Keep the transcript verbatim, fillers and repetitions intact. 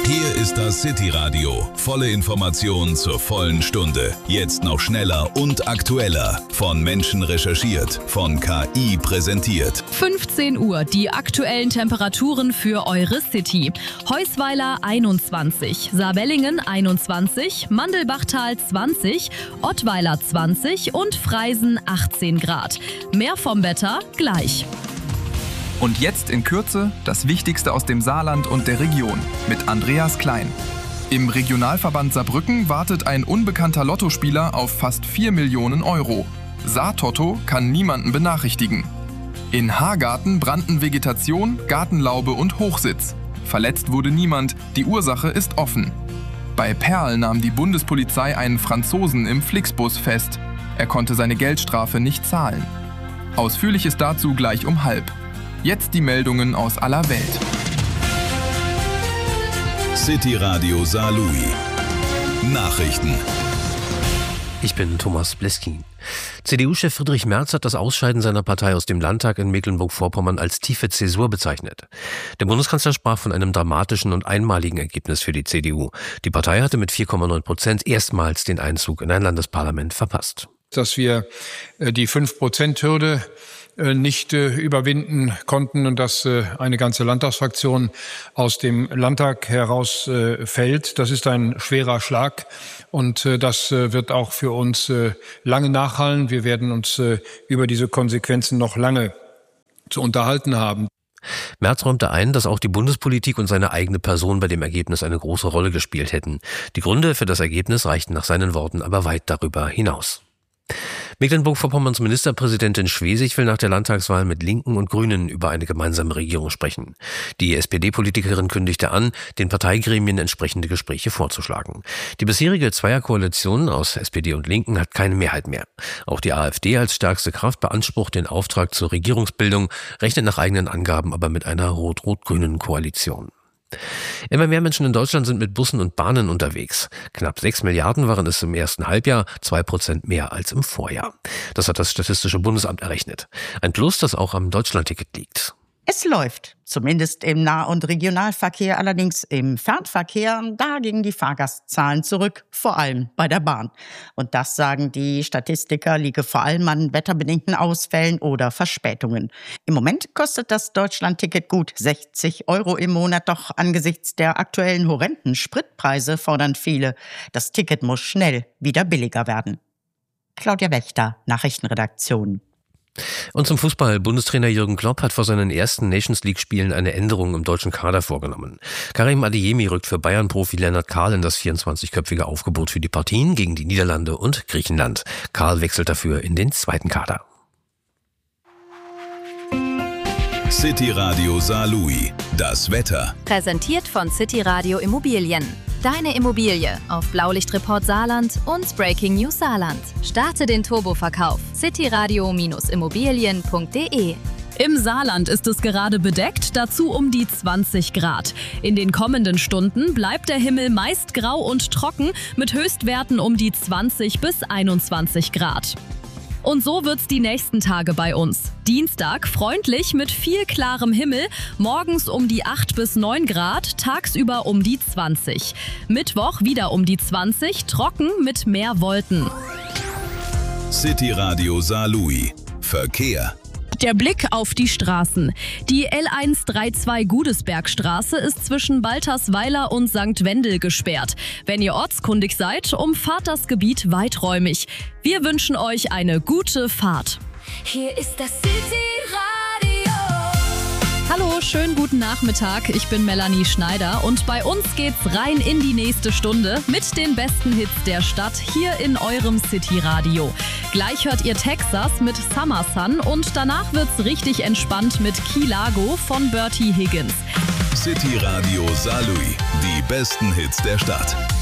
Hier ist das City Radio. Volle Informationen zur vollen Stunde. Jetzt noch schneller und aktueller. Von Menschen recherchiert, von K I präsentiert. fünfzehn Uhr, die aktuellen Temperaturen für eure City. Heusweiler einundzwanzig, Saarbrücken einundzwanzig, Mandelbachtal zwanzig, Ottweiler zwanzig und Freisen achtzehn Grad. Mehr vom Wetter gleich. Und jetzt in Kürze das Wichtigste aus dem Saarland und der Region mit Andreas Klein. Im Regionalverband Saarbrücken wartet ein unbekannter Lottospieler auf fast vier Millionen Euro. Saartotto kann niemanden benachrichtigen. In Haargarten brannten Vegetation, Gartenlaube und Hochsitz. Verletzt wurde niemand, die Ursache ist offen. Bei Perl nahm die Bundespolizei einen Franzosen im Flixbus fest. Er konnte seine Geldstrafe nicht zahlen. Ausführliches dazu gleich um halb. Jetzt die Meldungen aus aller Welt. City Radio Saarlouis. Nachrichten. Ich bin Thomas Bleskin. C D U-Chef Friedrich Merz hat das Ausscheiden seiner Partei aus dem Landtag in Mecklenburg-Vorpommern als tiefe Zäsur bezeichnet. Der Bundeskanzler sprach von einem dramatischen und einmaligen Ergebnis für die C D U. Die Partei hatte mit vier Komma neun Prozent erstmals den Einzug in ein Landesparlament verpasst. Dass wir die fünf Prozent Hürde nicht äh, überwinden konnten und dass äh, eine ganze Landtagsfraktion aus dem Landtag heraus äh, fällt. Das ist ein schwerer Schlag und äh, das äh, wird auch für uns äh, lange nachhallen. Wir werden uns äh, über diese Konsequenzen noch lange zu unterhalten haben. Merz räumte ein, dass auch die Bundespolitik und seine eigene Person bei dem Ergebnis eine große Rolle gespielt hätten. Die Gründe für das Ergebnis reichten nach seinen Worten aber weit darüber hinaus. Mecklenburg-Vorpommerns Ministerpräsidentin Schwesig will nach der Landtagswahl mit Linken und Grünen über eine gemeinsame Regierung sprechen. Die S P D-Politikerin kündigte an, den Parteigremien entsprechende Gespräche vorzuschlagen. Die bisherige Zweierkoalition aus S P D und Linken hat keine Mehrheit mehr. Auch die AfD als stärkste Kraft beansprucht den Auftrag zur Regierungsbildung, rechnet nach eigenen Angaben aber mit einer rot-rot-grünen Koalition. Immer mehr Menschen in Deutschland sind mit Bussen und Bahnen unterwegs. Knapp sechs Milliarden waren es im ersten Halbjahr, zwei Prozent mehr als im Vorjahr. Das hat das Statistische Bundesamt errechnet. Ein Plus, das auch am Deutschlandticket liegt. Es läuft, zumindest im Nah- und Regionalverkehr, allerdings im Fernverkehr, da gingen die Fahrgastzahlen zurück, vor allem bei der Bahn. Und das, sagen die Statistiker, liege vor allem an wetterbedingten Ausfällen oder Verspätungen. Im Moment kostet das Deutschlandticket gut sechzig Euro im Monat, doch angesichts der aktuellen horrenden Spritpreise fordern viele, das Ticket muss schnell wieder billiger werden. Claudia Wächter, Nachrichtenredaktion. Und zum Fußball. Bundestrainer Jürgen Klopp hat vor seinen ersten Nations-League-Spielen eine Änderung im deutschen Kader vorgenommen. Karim Adeyemi rückt für Bayern-Profi Lennart Kahl in das vierundzwanzigköpfige Aufgebot für die Partien gegen die Niederlande und Griechenland. Kahl wechselt dafür in den zweiten Kader. City Radio Saarlouis. Das Wetter. Präsentiert von City Radio Immobilien. Deine Immobilie auf Blaulichtreport Saarland und Breaking News Saarland. Starte den Turboverkauf. cityradio Immobilien punkt de. Im Saarland ist es gerade bedeckt, dazu um die zwanzig Grad. In den kommenden Stunden bleibt der Himmel meist grau und trocken mit Höchstwerten um die zwanzig bis einundzwanzig Grad. Und so wird's die nächsten Tage bei uns. Dienstag freundlich mit viel klarem Himmel, morgens um die acht bis neun Grad, tagsüber um die zwanzig. Mittwoch wieder um die zwanzig, trocken mit mehr Wolken. City Radio Saarlouis. Verkehr. Der Blick auf die Straßen. Die L hundertzweiunddreißig Gudesbergstraße ist zwischen Baltersweiler und Sankt Wendel gesperrt. Wenn ihr ortskundig seid, umfahrt das Gebiet weiträumig. Wir wünschen euch eine gute Fahrt. Hier ist das City Radio. Hallo, schönen guten Nachmittag. Ich bin Melanie Schneider und bei uns geht's rein in die nächste Stunde mit den besten Hits der Stadt hier in eurem City Radio. Gleich hört ihr Texas mit Summer Sun und danach wird's richtig entspannt mit Key Largo von Bertie Higgins. City Radio Saarlouis. Die besten Hits der Stadt.